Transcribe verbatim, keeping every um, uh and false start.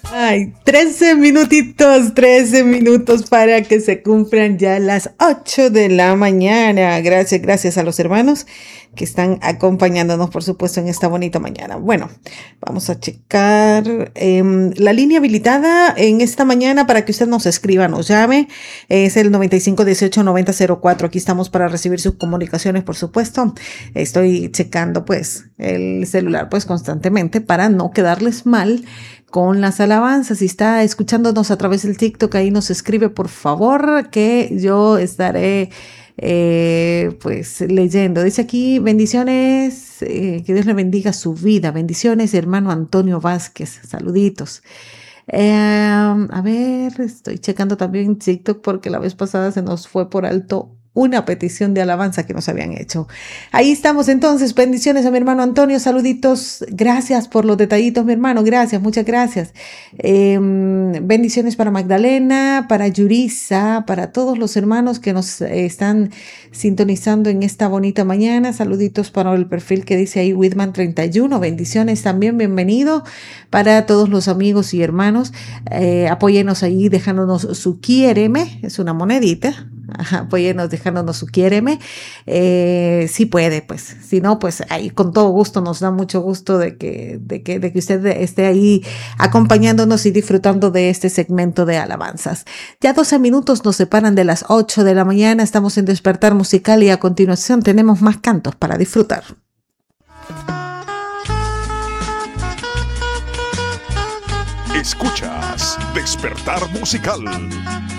Ay, trece minutitos, trece minutos para que se cumplan ya las ocho de la mañana. Gracias, gracias a los hermanos que están acompañándonos, por supuesto, en esta bonita mañana. Bueno, vamos a checar em, la línea habilitada en esta mañana para que usted nos escriba, nos llame. Es el noventa y cinco dieciocho noventa cero cuatro. Aquí estamos para recibir sus comunicaciones, por supuesto. Estoy checando, pues, el celular, pues, constantemente para no quedarles mal con las alabanzas. Si está escuchándonos a través del TikTok, ahí nos escribe, por favor, que yo estaré eh, pues leyendo. Dice aquí, bendiciones, eh, que Dios le bendiga su vida. Bendiciones, hermano Antonio Vázquez. Saluditos. Eh, a ver, estoy checando también TikTok porque la vez pasada se nos fue por alto una petición de alabanza que nos habían hecho. Ahí estamos entonces. Bendiciones a mi hermano Antonio. Saluditos. Gracias por los detallitos, mi hermano. Gracias, muchas gracias. Eh, bendiciones para Magdalena, para Yurisa, para todos los hermanos que nos eh, están sintonizando en esta bonita mañana. Saluditos para el perfil que dice ahí Whitman treinta y uno. Bendiciones también. Bienvenido para todos los amigos y hermanos. Eh, apóyenos ahí dejándonos su quiéreme. Es una monedita. Ajá, apóyenos dejándonos su quiéreme. Eh, si puede, pues. Si no, pues ahí con todo gusto, nos da mucho gusto de que, de que, de que usted esté ahí acompañándonos y disfrutando de este segmento de alabanzas. Ya doce minutos nos separan de las ocho de la mañana. Estamos en Despertar Musical y a continuación tenemos más cantos para disfrutar. Escuchas Despertar Musical.